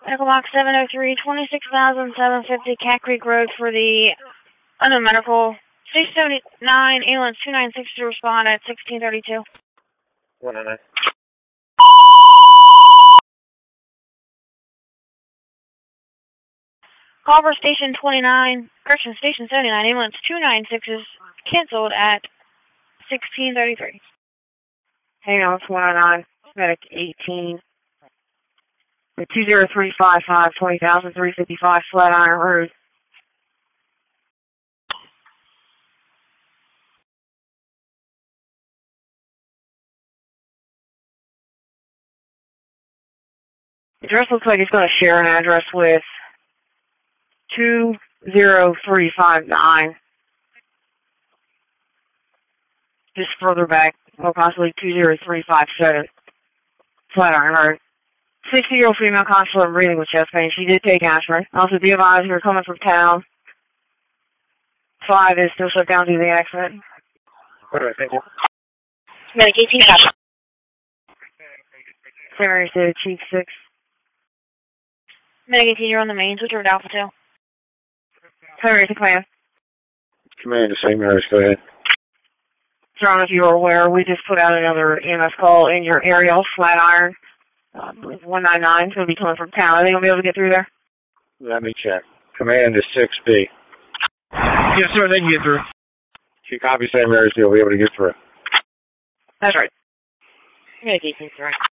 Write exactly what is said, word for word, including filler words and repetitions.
Medical box seven oh three, twenty-six thousand seven hundred fifty Cat Creek Road for the unknown medical. Station seventy-nine, ambulance two nine six to respond at sixteen thirty-two. one oh nine. Call for station twenty-nine, correction, station seventy-nine, ambulance two nine six is canceled at sixteen thirty-three. Ambulance one oh nine, medic eighteen. The two zero three five five, twenty thousand three hundred fifty-five Flatiron Road. The address looks like it's going to share an address with two zero three five nine. Just further back, or possibly two zero three five seven. Flatiron Road. sixty-year-old female consulate breathing with chest pain. She did take aspirin. Also, be advised, we're coming from town. Five is still shut down due to the accident. What do I think? Medic eighteen, copy. Primary state of Chief six. Medic eighteen, you're on the main, switch over to Alpha two. Primary to command. Command to Saint Mary's, go ahead. Sir, I don't know if you were aware, we just put out another E M S call in your area, Flatiron. Uh, one nine nine, it's going to be coming from town. Are they going to be able to get through there? Let me check. Command is six B. Yes, sir, they can get through. She copies Saint Mary's, you'll be able to get through. That's right. Medic eighteen, sorry.